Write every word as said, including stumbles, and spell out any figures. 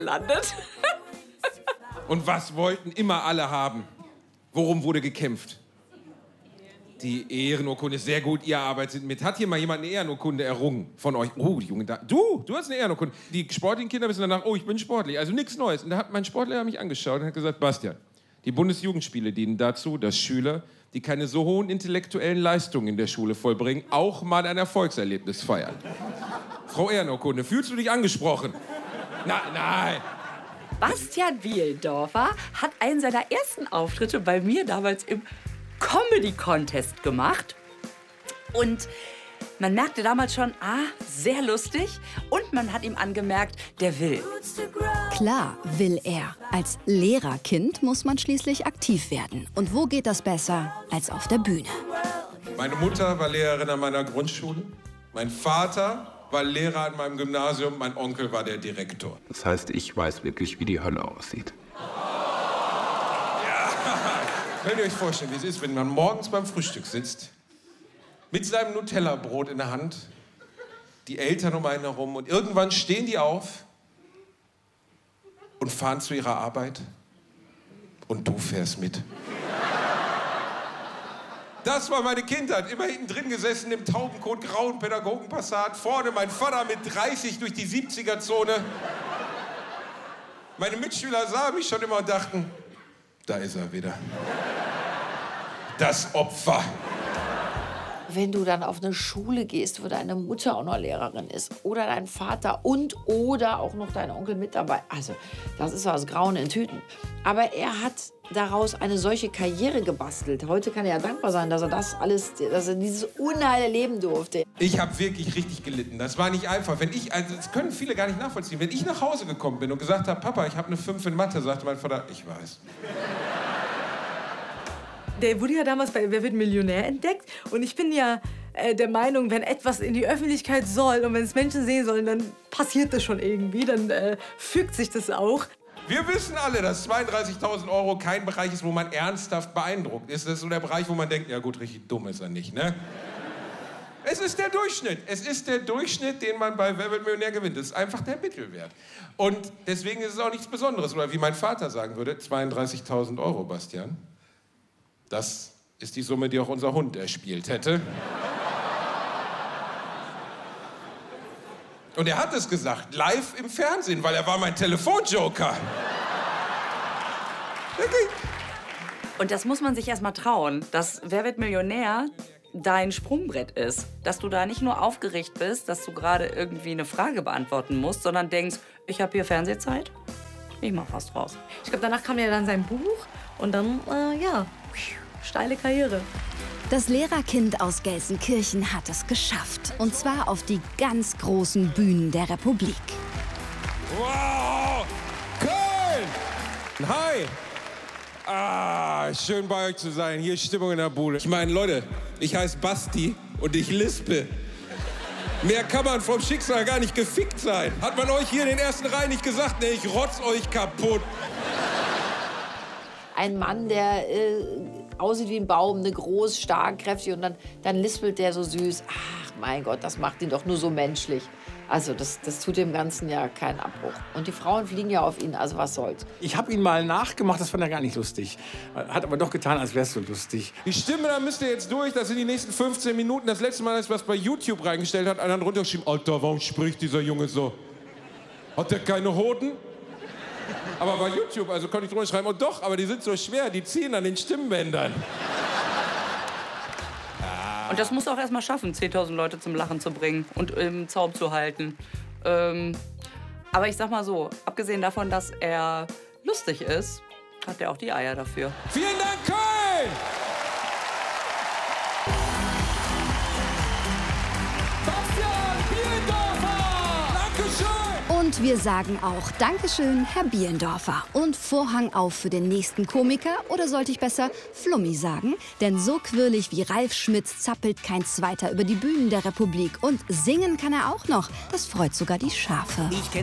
landet. Und was wollten immer alle haben? Worum wurde gekämpft? Die Ehrenurkunde ist sehr gut, ihr arbeitet mit. Hat hier mal jemand eine Ehrenurkunde errungen von euch? Oh, die Junge da. Du, du hast eine Ehrenurkunde. Die sportlichen Kinder wissen danach, oh, ich bin sportlich. Also nichts Neues. Und da hat mein Sportlehrer mich angeschaut und hat gesagt, Bastian, die Bundesjugendspiele dienen dazu, dass Schüler, die keine so hohen intellektuellen Leistungen in der Schule vollbringen, auch mal ein Erfolgserlebnis feiern. Frau Ehrenurkunde, fühlst du dich angesprochen? Na, nein. Bastian Bielendorfer hat einen seiner ersten Auftritte bei mir damals im Comedy-Contest gemacht. Und man merkte damals schon, ah, sehr lustig. Und man hat ihm angemerkt, der will. Klar will er. Als Lehrerkind muss man schließlich aktiv werden. Und wo geht das besser als auf der Bühne? Meine Mutter war Lehrerin an meiner Grundschule. Mein Vater war Lehrer an meinem Gymnasium. Mein Onkel war der Direktor. Das heißt, ich weiß wirklich, wie die Hölle aussieht. Könnt ihr euch vorstellen, wie es ist, wenn man morgens beim Frühstück sitzt, mit seinem Nutella-Brot in der Hand, die Eltern um einen herum und irgendwann stehen die auf und fahren zu ihrer Arbeit und du fährst mit. Das war meine Kindheit, immer hinten drin gesessen im Taubenkot grauen Pädagogenpassat, vorne mein Vater mit dreißig durch die siebziger-Zone. Meine Mitschüler sahen mich schon immer und dachten, da ist er wieder. Das Opfer. Wenn du dann auf eine Schule gehst, wo deine Mutter auch noch Lehrerin ist oder dein Vater und oder auch noch dein Onkel mit dabei. Also, das ist was Grauen in Tüten. Aber er hat daraus eine solche Karriere gebastelt. Heute kann er ja dankbar sein, dass er das alles, dass er dieses Unheil erleben durfte. Ich habe wirklich richtig gelitten. Das war nicht einfach. Wenn ich, also das können viele gar nicht nachvollziehen. Wenn ich nach Hause gekommen bin und gesagt habe, Papa, ich habe eine fünf in Mathe, sagte mein Vater, ich weiß. Der wurde ja damals bei Wer wird Millionär entdeckt. Und ich bin ja äh, der Meinung, wenn etwas in die Öffentlichkeit soll und wenn es Menschen sehen sollen, dann passiert das schon irgendwie. Dann äh, fügt sich das auch. Wir wissen alle, dass zweiunddreißigtausend Euro kein Bereich ist, wo man ernsthaft beeindruckt ist. Das ist so der Bereich, wo man denkt, ja gut, richtig dumm ist er nicht, ne? Es ist der Durchschnitt. Es ist der Durchschnitt, den man bei Wer wird Millionär gewinnt. Das ist einfach der Mittelwert. Und deswegen ist es auch nichts Besonderes. Oder wie mein Vater sagen würde, zweiunddreißigtausend Euro, Bastian. Das ist die Summe, die auch unser Hund erspielt hätte. Und er hat es gesagt, live im Fernsehen, weil er war mein Telefonjoker. Und das muss man sich erst mal trauen, dass Wer wird Millionär dein Sprungbrett ist. Dass du da nicht nur aufgeregt bist, dass du gerade irgendwie eine Frage beantworten musst, sondern denkst, ich habe hier Fernsehzeit, ich mach was draus. Ich glaube, danach kam ja dann sein Buch und dann, äh, ja, steile Karriere. Das Lehrerkind aus Gelsenkirchen hat es geschafft. Und zwar auf die ganz großen Bühnen der Republik. Wow! Köln! Hi! Ah, schön bei euch zu sein. Hier ist Stimmung in der Bude. Ich meine, Leute, ich heiße Basti und ich lispe. Mehr kann man vom Schicksal gar nicht gefickt sein. Hat man euch hier in den ersten Reihen nicht gesagt, ne, ich rotz euch kaputt. Ein Mann, der äh, aussieht wie ein Baum, ne, groß, stark, kräftig und dann, dann lispelt der so süß. Ach mein Gott, das macht ihn doch nur so menschlich. Also das, das tut dem Ganzen ja keinen Abbruch. Und die Frauen fliegen ja auf ihn, also was soll's. Ich habe ihn mal nachgemacht, das fand er gar nicht lustig. Hat aber doch getan, als wäre es so lustig. Die Stimme, da müsst ihr jetzt durch, das sind die nächsten fünfzehn Minuten. Das letzte Mal, als ich was bei YouTube reingestellt hat, einer drunter geschrieben, Alter, warum spricht dieser Junge so? Hat der keine Hoden? Aber bei YouTube, also konnte ich drunter schreiben, oh doch, aber die sind so schwer, die ziehen an den Stimmbändern. Und das muss auch erst mal schaffen, zehntausend Leute zum Lachen zu bringen und im Zaum zu halten. Ähm, aber ich sag mal so, abgesehen davon, dass er lustig ist, hat er auch die Eier dafür. Vielen Dank, Köln! Bastian Bielendorfer! Dankeschön! Und wir sagen auch Dankeschön, Herr Bielendorfer. Und Vorhang auf für den nächsten Komiker. Oder sollte ich besser Flummi sagen? Denn so quirlig wie Ralf Schmitz zappelt kein Zweiter über die Bühnen der Republik. Und singen kann er auch noch. Das freut sogar die Schafe.